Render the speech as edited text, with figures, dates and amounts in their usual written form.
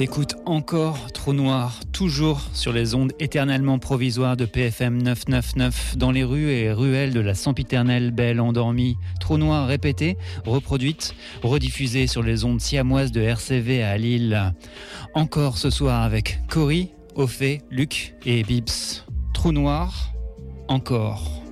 T'écoutes encore Trou Noir, toujours sur les ondes éternellement provisoires de PFM 999, dans les rues et ruelles de la sempiternelle belle endormie. Trou Noir répété, reproduite, rediffusée sur les ondes siamoises de RCV à Lille. Encore ce soir avec Cory, Ophé, Luc et Bibbs. Trou Noir, encore.